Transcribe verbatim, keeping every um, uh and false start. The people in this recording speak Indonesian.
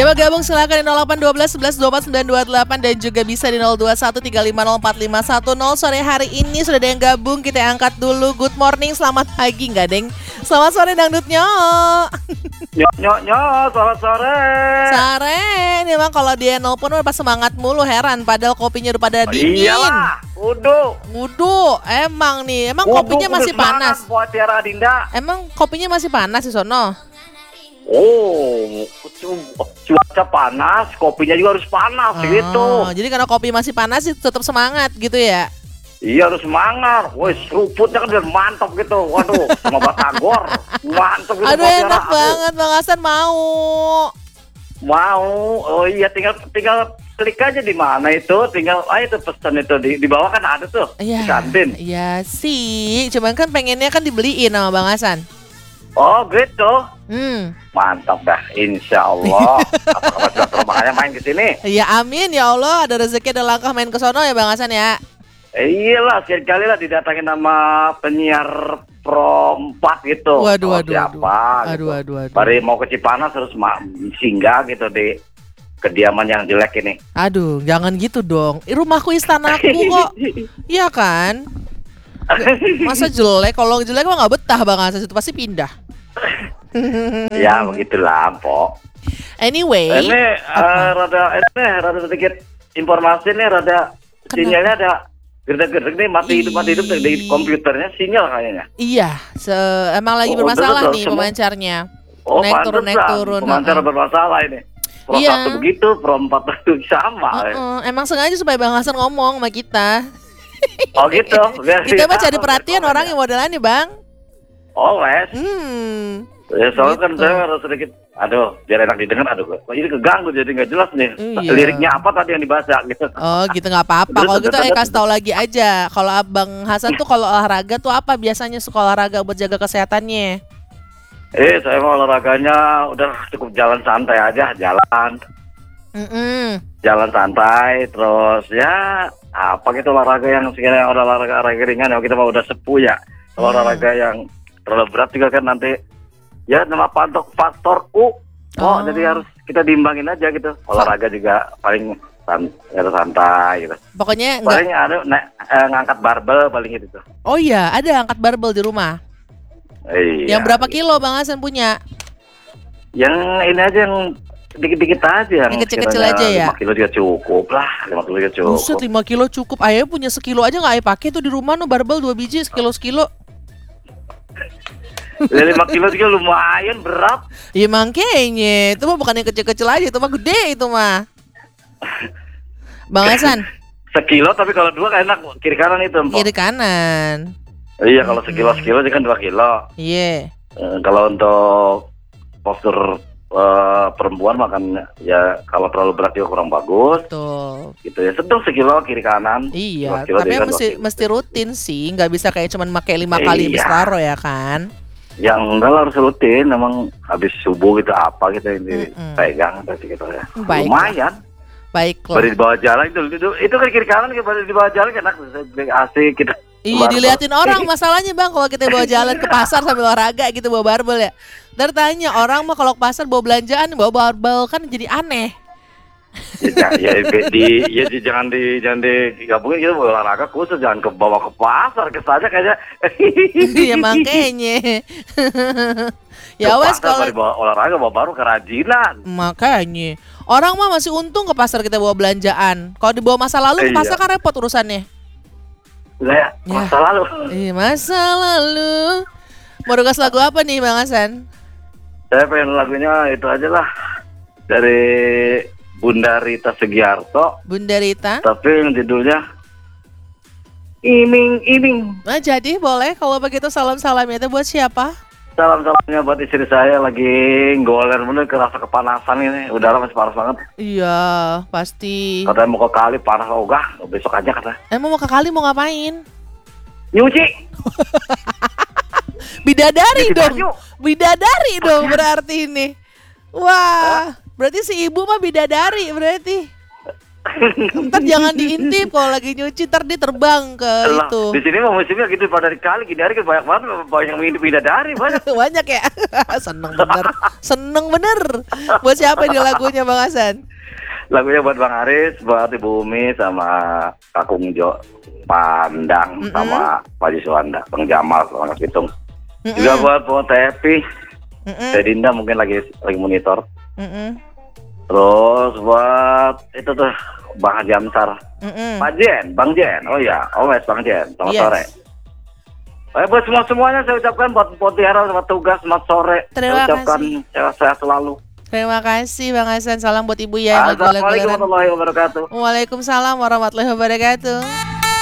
Coba gabung silakan di nol delapan satu dua satu satu dua empat sembilan dua delapan dan juga bisa di nol dua satu tiga lima nol empat lima satu nol. Sore hari ini sudah ada yang gabung, kita angkat dulu. Good morning, selamat pagi nggak deng? Selamat sore dangdutnya. Nyok nyok nyok, selamat sore. Sore, ini emang kalau dia nelpon udah pas semangat mulu, heran. Padahal kopinya udah pada dingin. Iyalah, udah. Wudu, emang nih, emang Wudu, kopinya masih panas. Buat Tiara Adinda. Emang kopinya masih panas di sono? Oh, cuaca panas, kopinya juga harus panas Oh, gitu. jadi karena kopi masih panas itu tetap semangat gitu ya? Iya, harus semangat. Woi, seruputnya kan biar mantap gitu. Waduh, sama batagor. Mantap gitu. Aduh, Tiara. enak banget Bang Hasan, mau. Mau. Oh iya, tinggal tinggal klik aja di mana itu. Tinggal ah itu pesan itu di di bawah kan ada tuh. Iya. Di kantin. Iya sih, cuman kan pengennya kan dibeliin sama Bang Hasan. Oh, gitu. Hmm. Mantap dah, insya Allah. Apa kabar terbangnya main ke sini? Ya amin ya Allah, ada rezeki ada langkah main ke sono ya Bang Hasan ya. Eh, iyalah, sekali lah didatangin nama penyiar Pro empat gitu. Waduh, Oh, waduh, siapa aduh. gitu. Aduh, aduh, aduh. Baru mau ke Cipanas terus ma- singgah gitu di kediaman yang jelek ini. Aduh, jangan gitu dong. Ih, rumahku istanaku kok. Iya kan? Masa jelek? Kalau jelek mah nggak betah Bang Hasan, itu pasti pindah. Ya begitulah, Pok. Anyway, Ini uh, rada ini rada sedikit informasi nih, rada Kenapa? sinyalnya ada gerdek-gerdek nih, mati hidup mati hidup di komputernya sinyal kayaknya. iya, se- emang lagi Oh, bermasalah betul, nih semua- pemancarnya. Oh, Naik turun, naik pantesan. turun, Pemancar ha-ha. bermasalah ini. Pro Iya. satu begitu, Pro empat itu sama. ya. Uh-uh, emang sengaja supaya Bang Hasan ngomong sama kita. Oh gitu. Biar Kita mah dia cari tahu perhatian biar orang yang modelan nih Bang. Oh, wes. Hmm. Ya, soalnya kan Gitu. saya harus sedikit, aduh, biar enak didengar, aduh, kok ini keganggu jadi nggak jelas nih. Iya. Liriknya apa tadi yang dibaca gitu. Oh gitu nggak apa-apa. Kalau gitu eh kasih tahu lagi aja. Kalau Abang Hasan tuh kalau olahraga tuh apa biasanya suka olahraga buat jaga kesehatannya? Eh, saya mau olahraganya udah cukup jalan santai aja, jalan, Mm-mm. jalan santai, terus ya apa gitu olahraga yang sekiranya udah olahraga olahraga ringan ya kita mau udah sepuh ya. Kalau Hmm. olahraga yang terlalu berat juga kan nanti ya nama faktor faktor U. Oh, Oh. jadi harus kita diimbangin aja gitu. Olahraga juga paling san- ya, santai gitu. Pokoknya nggak. Paling ada na- eh, ngangkat barbel paling gitu tuh. Oh iya, ada angkat barbel di rumah. Iya. Yang berapa kilo Bang Hasan punya? Yang ini aja yang dikit-dikit aja. Yang kecil-kecil aja ya? lima kilo juga cukup lah. lima kilo juga cukup. Buset, lima kilo cukup. Ayah punya sekilo aja nggak ayah pakai tuh di rumah no barbel dua biji sekilo sekilo. Ya, lima kilo juga lumayan berat. Iya makanya, itu mah bukan yang kecil-kecil aja, itu mah gede itu mah. Bang Hasan, Sekilo tapi kalau dua kan enak kiri kanan itu. Empok. kiri kanan. Iya kalau sekilo sekilo kan dua kilo. Iya. Eh, kalau untuk postur eh, perempuan makan ya kalau terlalu berat juga kurang bagus. Tuh. Gitu ya sedang sekilo kiri kanan. Iya, Dua kilo tapi juga mesti dua kilo. mesti rutin sih, nggak bisa kayak cuman pakai lima kali Iya. habis laro ya kan? Yang enggak lah, harus rutin, memang habis subuh gitu apa gitu yang Mm-mm. dipegang tadi gitu ya. Baiklah. Lumayan. Baiklah. Baru di bawah jalan itu, itu, itu kan kiri kanan baru di bawah jalan kan enak asik gitu. Iya Barbel. diliatin orang masalahnya Bang kalau kita bawa jalan ke pasar sambil olahraga gitu bawa barbel ya. Ntar tanya orang mah kalau ke pasar bawa belanjaan bawa barbel kan jadi aneh. Ya, ya, di, ya di, jangan di jangan digabungin gitu olahraga khusus jangan ke bawa ke pasar ke saja kayaknya. Iya makanya. Ya Ke wes pasar kalau baru bawa olahraga bawa baru kerajinan. makanya orang mah masih untung ke pasar kita bawa belanjaan. Kalau dibawa masa lalu ke Iya. pasar kan repot urusannya. Lah ya, Ya. masa lalu. Iya masa lalu. Mau request lagu apa nih Bang Hasan? Saya pengen lagunya itu aja lah dari Bunda Rita Sugiarto, Bunda Rita. tapi yang judulnya Iming Iming. Nah jadi boleh kalau begitu salam-salamnya itu buat siapa? Salam-salamnya buat istri saya lagi goler bener kerasa kepanasan ini, udara masih panas banget. Iya pasti. Katanya mau ke kali panas ogah, besok aja kata. Emang mau ke kali mau ngapain? Nyuci. Bidadari Cuci dong. baju. Bidadari dong berarti ini. Wah, berarti si ibu mah bidadari berarti. Ntar jangan diintip kalau lagi nyuci, ntar dia terbang ke Lah, itu. di sini mah musimnya gitu pada kali gini hari kan banyak banget banyak yang minum bidadari banyak. Banyak ya. Seneng bener. Seneng bener. Buat siapa ini lagunya Bang Hasan? Lagunya buat Bang Aris, buat Ibu Umi sama Kakung Jo Pandang, Mm-mm. sama Pak Jiswanda, Bang Jamal, Bang Hitung. Mm-mm. Juga buat Bu Tepi, Mm-mm. Teh Dinda mungkin lagi lagi monitor. Mm-mm. Terus buat itu tuh Bang Jamsar, Mm-mm. Pak Jen, Bang Jen, oh ya, oh yes, Bang Jen, selamat Yes. sore. Eh, buat semua semuanya saya ucapkan buat Pontiara sama tugas selamat sore. Terima saya ucapkan kasih. sehat selalu. Terima kasih Bang Hasan. Salam buat Ibu ya yang lagi Assalamualaikum lagu-laguan. warahmatullahi wabarakatuh. Waalaikumsalam warahmatullahi wabarakatuh.